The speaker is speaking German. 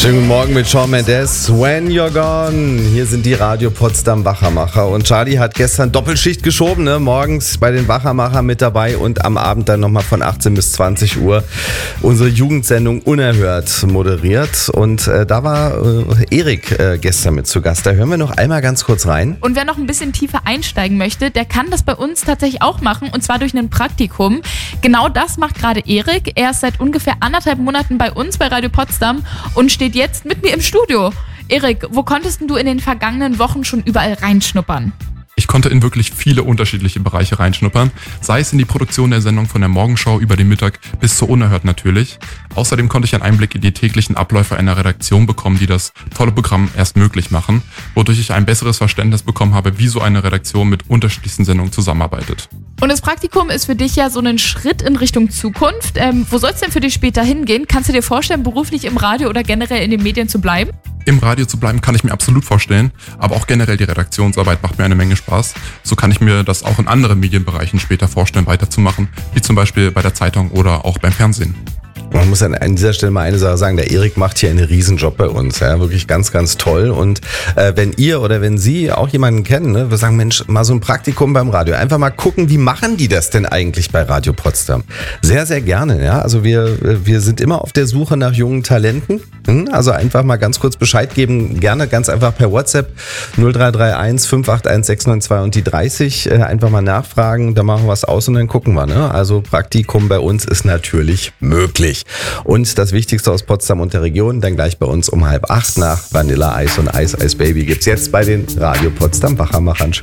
Schönen guten Morgen mit Shawn Mendes. When You're Gone. Hier sind die Radio Potsdam Wachermacher. Und Charlie hat gestern Doppelschicht geschoben, ne? Morgens bei den Wachermachern mit dabei und am Abend dann nochmal von 18 bis 20 Uhr unsere Jugendsendung Unerhört moderiert. Und da war Erik gestern mit zu Gast. Da hören wir noch einmal ganz kurz rein. Und wer noch ein bisschen tiefer einsteigen möchte, der kann das bei uns tatsächlich auch machen. Und zwar durch ein Praktikum. Genau das macht gerade Erik. Er ist seit ungefähr 1,5 Monaten bei uns bei Radio Potsdam und steht jetzt mit mir im Studio. Erik, wo konntest du in den vergangenen Wochen schon überall reinschnuppern? Ich konnte in wirklich viele unterschiedliche Bereiche reinschnuppern, sei es in die Produktion der Sendung von der Morgenschau über den Mittag bis zur Unerhört natürlich. Außerdem konnte ich einen Einblick in die täglichen Abläufe einer Redaktion bekommen, die das tolle Programm erst möglich machen, wodurch ich ein besseres Verständnis bekommen habe, wie so eine Redaktion mit unterschiedlichsten Sendungen zusammenarbeitet. Und das Praktikum ist für dich ja so ein Schritt in Richtung Zukunft. Wo soll es denn für dich später hingehen? Kannst du dir vorstellen, beruflich im Radio oder generell in den Medien zu bleiben? Im Radio zu bleiben kann ich mir absolut vorstellen, aber auch generell die Redaktionsarbeit macht mir eine Menge Spaß. So kann ich mir das auch in anderen Medienbereichen später vorstellen, weiterzumachen, wie zum Beispiel bei der Zeitung oder auch beim Fernsehen. Man muss an dieser Stelle mal eine Sache sagen, der Erik macht hier einen Riesenjob bei uns, ja, wirklich ganz, ganz toll. Und wenn ihr oder wenn Sie auch jemanden kennen, ne, wir sagen, Mensch, mal so ein Praktikum beim Radio, einfach mal gucken, wie machen die das denn eigentlich bei Radio Potsdam? Sehr, sehr gerne, ja. Also wir sind immer auf der Suche nach jungen Talenten. Also einfach mal ganz kurz Bescheid geben, gerne ganz einfach per WhatsApp 0331 581 692 und die 30 einfach mal nachfragen, da machen wir was aus und dann gucken wir, ne? Also Praktikum bei uns ist natürlich möglich. Und das Wichtigste aus Potsdam und der Region, dann gleich bei uns um 7:30 nach Vanilla Eis und Eis Eis Baby gibt's jetzt bei den Radio Potsdam Wachermachern.